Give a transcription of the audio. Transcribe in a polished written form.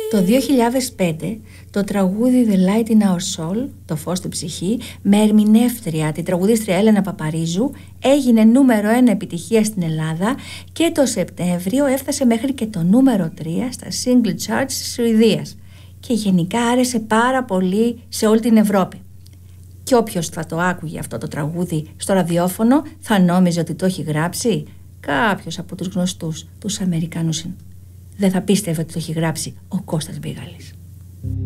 Το 2005 το τραγούδι The Light in Our Soul, το φως στην ψυχή, με ερμηνεύτρια τη τραγουδίστρια Έλενα Παπαρίζου, έγινε νούμερο 1 επιτυχία στην Ελλάδα και το Σεπτέμβριο έφτασε μέχρι και το νούμερο 3 στα single charts της Σουηδίας και γενικά άρεσε πάρα πολύ σε όλη την Ευρώπη. Και όποιος θα το άκουγε αυτό το τραγούδι στο ραδιόφωνο θα νόμιζε ότι το έχει γράψει κάποιος από τους γνωστούς, τους Αμερικανούς. Δεν θα πίστευε ότι το έχει γράψει ο Κώστας Μπίγαλης.